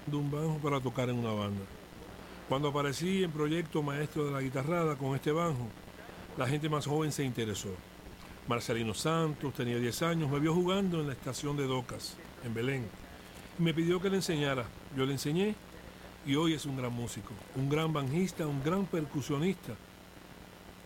de un banjo para tocar en una banda. Cuando aparecí en Proyecto Maestro de la Guitarrada con este banjo, la gente más joven se interesó. Marcelino Santos tenía 10 años, me vio jugando en la estación de Docas, en Belén, y me pidió que le enseñara. Yo le enseñé y hoy es un gran músico, un gran banjista, un gran percusionista